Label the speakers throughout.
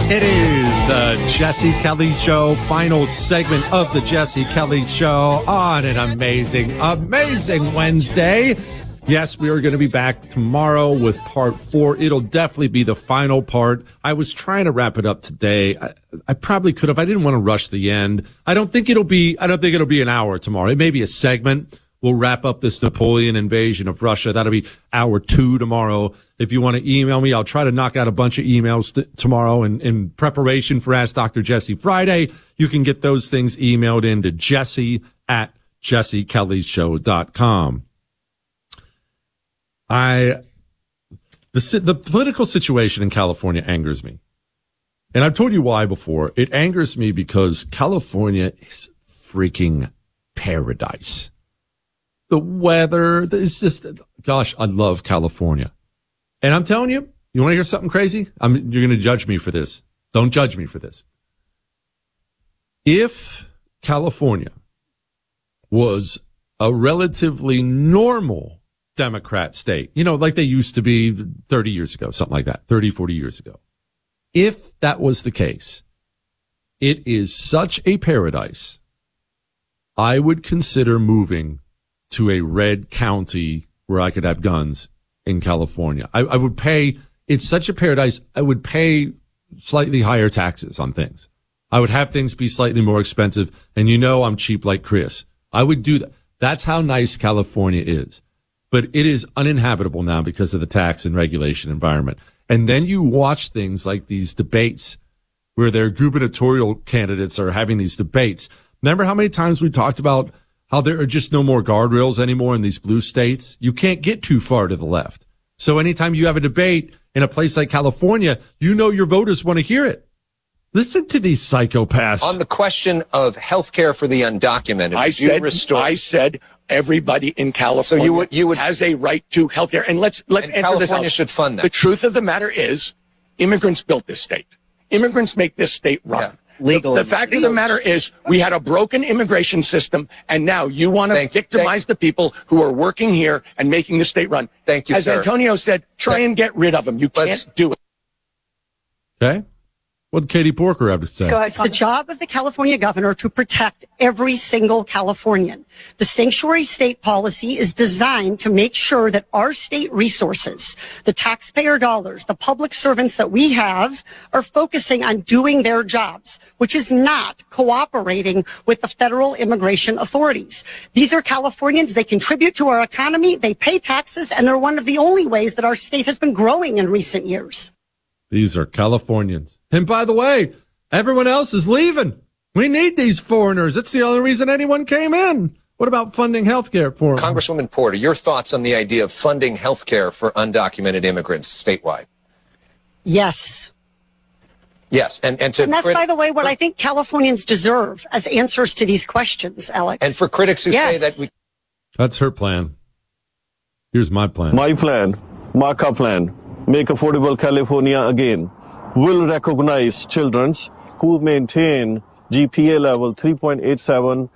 Speaker 1: It is the Jesse Kelly Show, final segment of the Jesse Kelly Show on an amazing, amazing Wednesday. Yes, we are going to be back tomorrow with part 4. It'll definitely be the final part. I was trying to wrap it up today. I probably could have. I didn't want to rush the end. I don't think it'll be an hour tomorrow. It may be a segment. We'll wrap up this Napoleon invasion of Russia. That'll be hour 2 tomorrow. If you want to email me, I'll try to knock out a bunch of emails tomorrow in preparation for Ask Dr. Jesse Friday. You can get those things emailed in to jesse@jessekellyshow.com. The political situation in California angers me. And I've told you why before. It angers me because California is freaking paradise. The weather is just, gosh, I love California. And I'm telling you, you want to hear something crazy? You're going to judge me for this. Don't judge me for this. If California was a relatively normal Democrat state, like they used to be 30 years ago, something like that, 30, 40 years ago. If that was the case, it is such a paradise, I would consider moving to a red county where I could have guns in California. I would pay, it's such a paradise, I would pay slightly higher taxes on things. I would have things be slightly more expensive, and I'm cheap like Chris. I would do that. That's how nice California is. But it is uninhabitable now because of the tax and regulation environment. And then you watch things like these debates where their gubernatorial candidates are having these debates. Remember how many times we talked about how there are just no more guardrails anymore in these blue states? You can't get too far to the left. So anytime you have a debate in a place like California, your voters want to hear it. Listen to these psychopaths.
Speaker 2: On the question of health care for the undocumented,
Speaker 3: I said everybody in California has a right to health care. And let's answer
Speaker 2: California
Speaker 3: this out.
Speaker 2: Should fund that.
Speaker 3: The truth of the matter is immigrants built this state. Immigrants make this state run.
Speaker 2: Yeah.
Speaker 3: The fact of the matter is we had a broken immigration system, and now you want to victimize the people who are working here and making the state run.
Speaker 2: Thank you,
Speaker 3: As
Speaker 2: sir.
Speaker 3: Antonio said, try and get rid of them. You can't do it.
Speaker 1: Okay. What did Katie Porker have to say?
Speaker 4: It's the job of the California governor to protect every single Californian. The sanctuary state policy is designed to make sure that our state resources, the taxpayer dollars, the public servants that we have are focusing on doing their jobs, which is not cooperating with the federal immigration authorities. These are Californians. They contribute to our economy. They pay taxes, and they're one of the only ways that our state has been growing in recent years.
Speaker 1: These are Californians. And by the way, everyone else is leaving. We need these foreigners. It's the only reason anyone came in. What about funding health care for them?
Speaker 2: Congresswoman Porter, your thoughts on the idea of funding health care for undocumented immigrants statewide?
Speaker 4: Yes.
Speaker 2: Yes. And that's,
Speaker 4: by the way, what I think Californians deserve as answers to these questions, Alex.
Speaker 2: And for critics who say that we...
Speaker 1: That's her plan. Here's my plan.
Speaker 5: My plan, Marka plan. Make Affordable California again, will recognize children who maintain GPA level 3.87,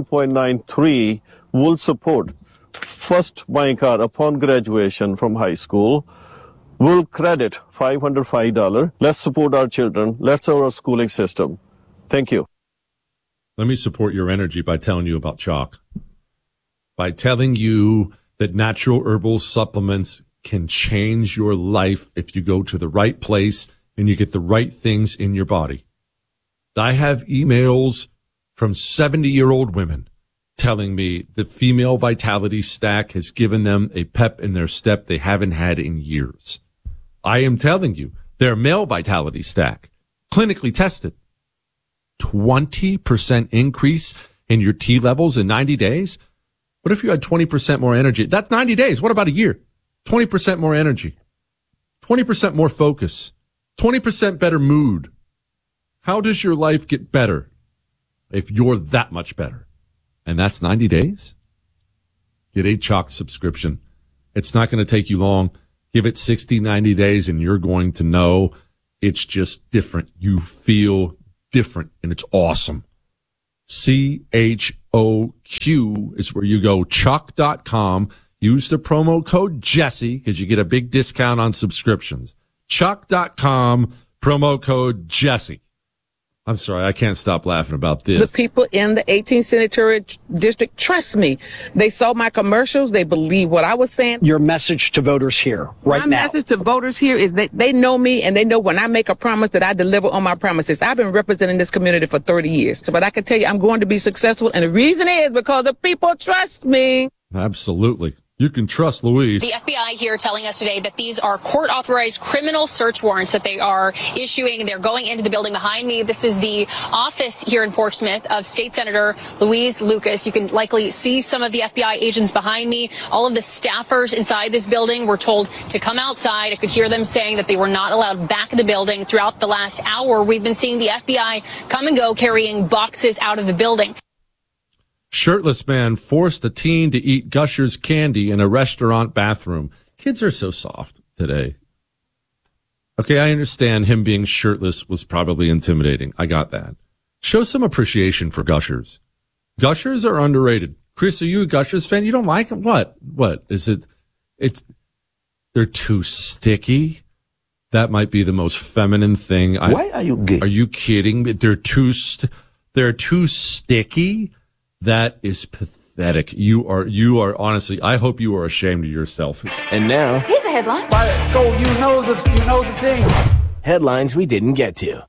Speaker 5: 3.93, will support first buying car upon graduation from high school, will credit $505. Let's support our children. Let's support our schooling system. Thank you.
Speaker 1: Let me support your energy by telling you about chalk. By telling you that natural herbal supplements can change your life if you go to the right place and you get the right things in your body. I have emails from 70-year-old women telling me that Female Vitality Stack has given them a pep in their step they haven't had in years. I am telling you, their Male Vitality Stack, clinically tested, 20% increase in your T levels in 90 days. What if you had 20% more energy? That's 90 days. What about a year? 20% more energy, 20% more focus, 20% better mood. How does your life get better if you're that much better? And that's 90 days? Get a chalk subscription. It's not going to take you long. Give it 60, 90 days and you're going to know it's just different. You feel different and it's awesome. CHOQ is where you go. Chalk.com. Use the promo code Jesse because you get a big discount on subscriptions. Chuck.com, Promo code Jesse. I'm sorry, I can't stop laughing about this.
Speaker 6: The people in the 18th Senatorial District trust me. They saw my commercials. They believe what I was saying.
Speaker 7: Your message to voters here right now.
Speaker 6: My message to voters here is that they know me and they know when I make a promise that I deliver on my promises. I've been representing this community for 30 years. But I can tell you I'm going to be successful. And the reason is because the people trust me.
Speaker 1: Absolutely. You can trust Louise.
Speaker 8: The FBI here telling us today that these are court-authorized criminal search warrants that they are issuing. They're going into the building behind me. This is the office here in Portsmouth of State Senator Louise Lucas. You can likely see some of the FBI agents behind me. All of the staffers inside this building were told to come outside. I could hear them saying that they were not allowed back in the building. Throughout the last hour, we've been seeing the FBI come and go carrying boxes out of the building.
Speaker 1: Shirtless man forced a teen to eat Gushers candy in a restaurant bathroom. Kids are so soft today. Okay, I understand him being shirtless was probably intimidating. I got that. Show some appreciation for Gushers. Gushers are underrated. Chris, are you a Gushers fan? You don't like them? What is it? They're too sticky. That might be the most feminine thing.
Speaker 9: Why are you gay?
Speaker 1: Are you kidding me? They're too sticky. That is pathetic. You are honestly, I hope you are ashamed of yourself.
Speaker 10: And now,
Speaker 11: here's a headline.
Speaker 12: Go, you know the thing.
Speaker 10: Headlines we didn't get to.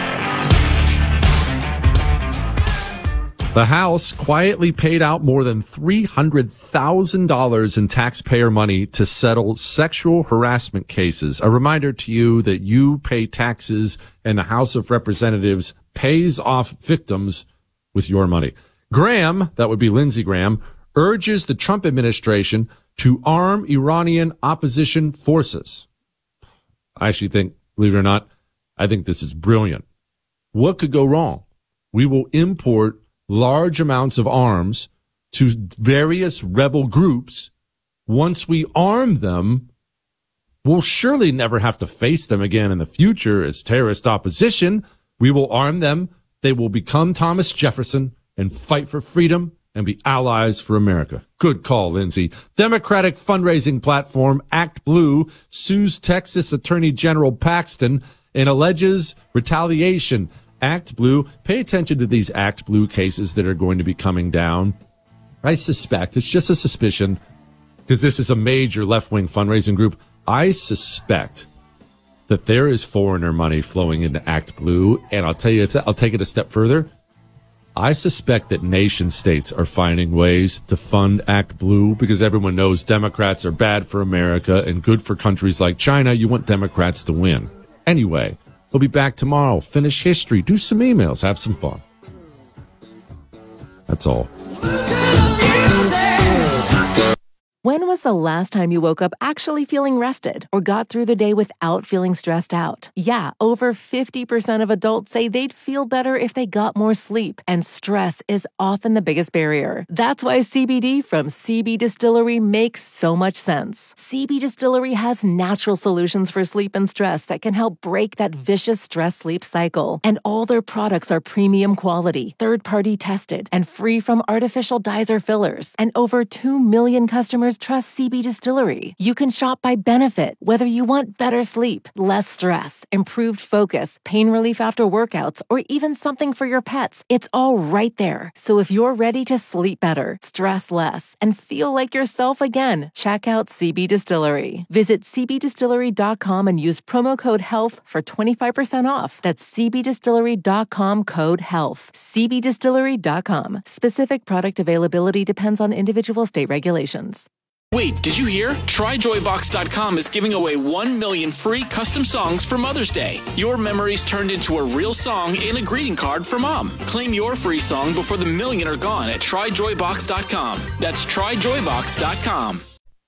Speaker 1: The House quietly paid out more than $300,000 in taxpayer money to settle sexual harassment cases. A reminder to you that you pay taxes and the House of Representatives pays off victims with your money. Graham, that would be Lindsey Graham, urges the Trump administration to arm Iranian opposition forces. I actually think, believe it or not, I think this is brilliant. What could go wrong? We will import large amounts of arms to various rebel groups. Once we arm them, we'll surely never have to face them again in the future as terrorist opposition. We will arm them. They will become Thomas Jefferson and fight for freedom and be allies for America. Good call, Lindsey. Democratic fundraising platform Act Blue sues Texas Attorney General Paxton and alleges retaliation. Act Blue, pay attention to these Act Blue cases that are going to be coming down. I suspect, it's just a suspicion, because this is a major left-wing fundraising group. I suspect that there is foreigner money flowing into Act Blue, and I'll tell you, I'll take it a step further. I suspect that nation states are finding ways to fund Act Blue because everyone knows Democrats are bad for America and good for countries like China. You want Democrats to win. Anyway, we'll be back tomorrow. Finish history. Do some emails. Have some fun. That's all.
Speaker 13: When was the last time you woke up actually feeling rested or got through the day without feeling stressed out? Yeah, over 50% of adults say they'd feel better if they got more sleep, and stress is often the biggest barrier. That's why CBD from CB Distillery makes so much sense. CB Distillery has natural solutions for sleep and stress that can help break that vicious stress-sleep cycle. And all their products are premium quality, third-party tested, and free from artificial dyes or fillers. And over 2 million customers trust CB Distillery. You can shop by benefit, whether you want better sleep, less stress, improved focus, pain relief after workouts, or even something for your pets. It's all right there. So if you're ready to sleep better, stress less, and feel like yourself again, check out CB Distillery. Visit cbdistillery.com and use promo code HEALTH for 25% off. That's cbdistillery.com code HEALTH. cbdistillery.com. Specific product availability depends on individual state regulations.
Speaker 14: Wait, did you hear? TryJoyBox.com is giving away 1 million free custom songs for Mother's Day. Your memories turned into a real song and a greeting card for Mom. Claim your free song before the million are gone at TryJoyBox.com. That's TryJoyBox.com.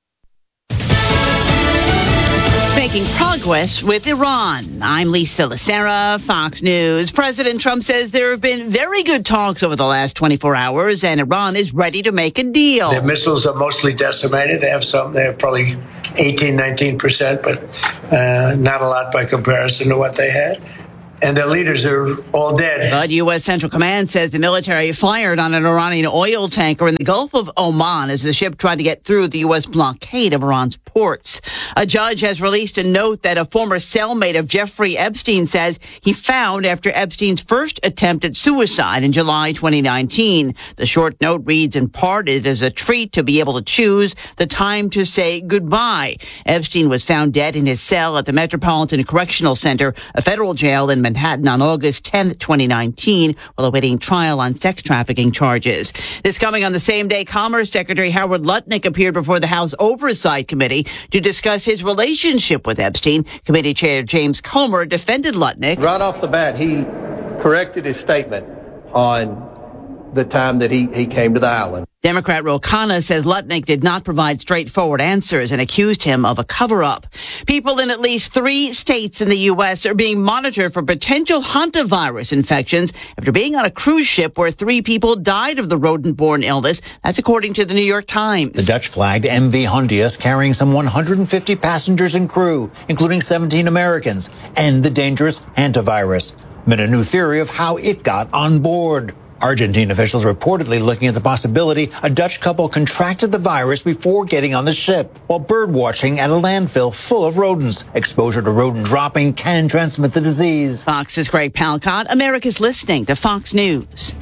Speaker 15: Making progress with Iran. I'm Lisa Lacera, Fox News. President Trump says there have been very good talks over the last 24 hours, and Iran is ready to make a deal.
Speaker 16: Their missiles are mostly decimated. They have probably 18, 19%, but not a lot by comparison to what they had. and their leaders are all dead.
Speaker 15: But U.S. Central Command says the military fired on an Iranian oil tanker in the Gulf of Oman as the ship tried to get through the U.S. blockade of Iran's ports. A judge has released a note that a former cellmate of Jeffrey Epstein says he found after Epstein's first attempt at suicide in July 2019. The short note reads, in part, it is a treat to be able to choose the time to say goodbye. Epstein was found dead in his cell at the Metropolitan Correctional Center, a federal jail in Manhattan, on August 10, 2019, while awaiting trial on sex trafficking charges. This coming on the same day, Commerce Secretary Howard Lutnick appeared before the House Oversight Committee to discuss his relationship with Epstein. Committee Chair James Comer defended Lutnick.
Speaker 9: Right off the bat, he corrected his statement on the time that he came to the island.
Speaker 15: Democrat Ro Khanna says Lutnick did not provide straightforward answers and accused him of a cover-up. People in at least 3 states in the U.S. are being monitored for potential hantavirus infections after being on a cruise ship where 3 people died of the rodent-borne illness. That's according to the New York Times.
Speaker 11: The Dutch-flagged MV Hondius, carrying some 150 passengers and crew, including 17 Americans, and the dangerous hantavirus. But a new theory of how it got on board. Argentine officials reportedly looking at the possibility a Dutch couple contracted the virus before getting on the ship while bird watching at a landfill full of rodents. Exposure to rodent dropping can transmit the disease.
Speaker 15: Fox's Greg Palcott. America's listening to Fox News.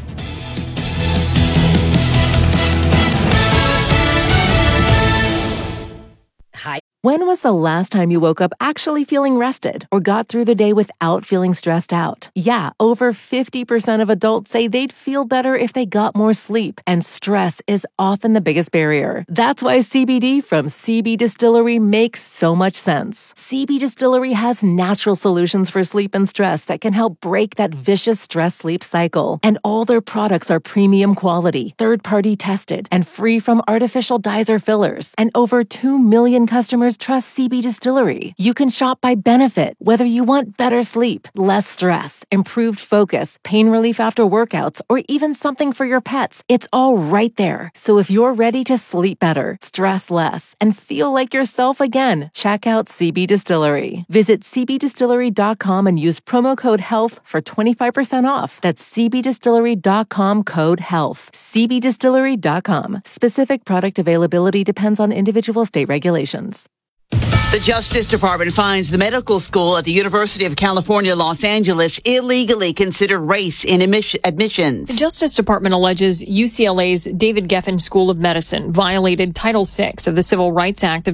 Speaker 13: Hi. When was the last time you woke up actually feeling rested or got through the day without feeling stressed out? Yeah, over 50% of adults say they'd feel better if they got more sleep, and stress is often the biggest barrier. That's why CBD from CB Distillery makes so much sense. CB Distillery has natural solutions for sleep and stress that can help break that vicious stress-sleep cycle. And all their products are premium quality, third-party tested, and free from artificial dyes or fillers. And over 2 million customers trust CB Distillery. You can shop by benefit, whether you want better sleep, less stress, improved focus, pain relief after workouts, or even something for your pets. It's all right there. So if you're ready to sleep better, stress less, and feel like yourself again, check out CB Distillery. Visit cbdistillery.com and use promo code HEALTH for 25% off. That's cbdistillery.com, code HEALTH. cbdistillery.com. Specific product availability depends on individual state regulations.
Speaker 15: The Justice Department finds the medical school at the University of California, Los Angeles illegally considered race in admissions.
Speaker 17: The Justice Department alleges UCLA's David Geffen School of Medicine violated Title VI of the Civil Rights Act of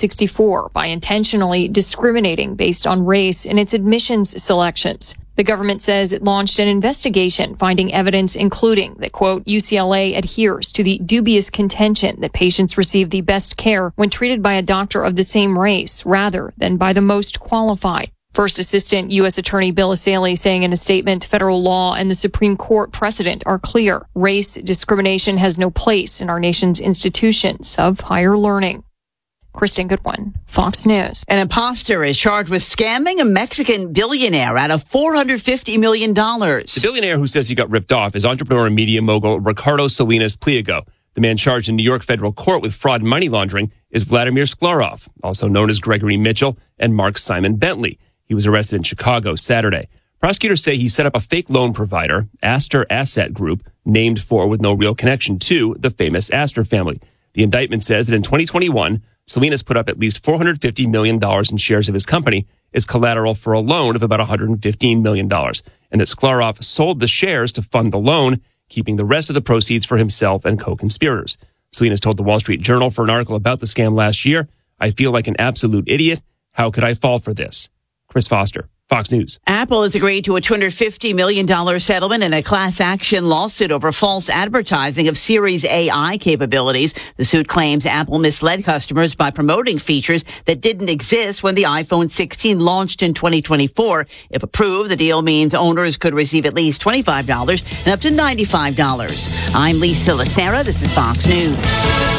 Speaker 17: 1964 by intentionally discriminating based on race in its admissions selections. The government says it launched an investigation finding evidence including that, quote, UCLA adheres to the dubious contention that patients receive the best care when treated by a doctor of the same race rather than by the most qualified. First Assistant U.S. Attorney Bill Asaley saying in a statement, federal law and the Supreme Court precedent are clear. Race discrimination has no place in our nation's institutions of higher learning. Kristen Goodwin, Fox News.
Speaker 15: An imposter is charged with scamming a Mexican billionaire out of $450 million.
Speaker 18: The billionaire who says he got ripped off is entrepreneur and media mogul Ricardo Salinas Pliego. The man charged in New York federal court with fraud and money laundering is Vladimir Sklarov, also known as Gregory Mitchell, and Mark Simon Bentley. He was arrested in Chicago Saturday. Prosecutors say he set up a fake loan provider, Astor Asset Group, named for with no real connection to the famous Astor family. The indictment says that in 2021, Salinas put up at least $450 million in shares of his company as collateral for a loan of about $115 million, and that Sklarov sold the shares to fund the loan, keeping the rest of the proceeds for himself and co-conspirators. Salinas told the Wall Street Journal for an article about the scam last year, "I feel like an absolute idiot. How could I fall for this?" Chris Foster, Fox News.
Speaker 15: Apple has agreed to a $250 million settlement in a class action lawsuit over false advertising of Siri's AI capabilities. The suit claims Apple misled customers by promoting features that didn't exist when the iPhone 16 launched in 2024. If approved, the deal means owners could receive at least $25 and up to $95. I'm Lisa Lacera. This is Fox News.